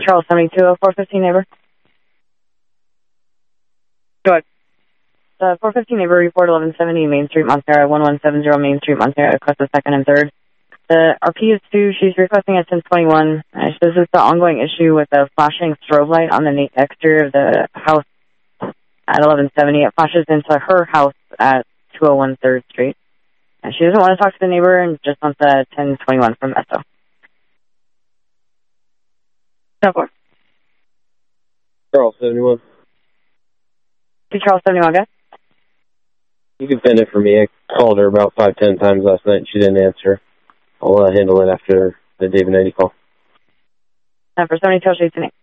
Charles 72, 415 neighbor. Go ahead. The 415 neighbor report 1170 Main Street, Montserrat, 1170 Main Street, Montserrat, across the 2nd and 3rd. The RP is 2. She's requesting at 1021. She says it's the ongoing issue with the flashing strobe light on the exterior of the house at 1170. It flashes into her house at 201 3rd Street. And she doesn't want to talk to the neighbor and just wants a 1021 from Esso. No more. Charles 71. Hey, Charles 71, guys. You can send it for me. I called her about 5-10 times last night. She didn't answer. I'll handle it after the David 90 call. For 72, she's in it.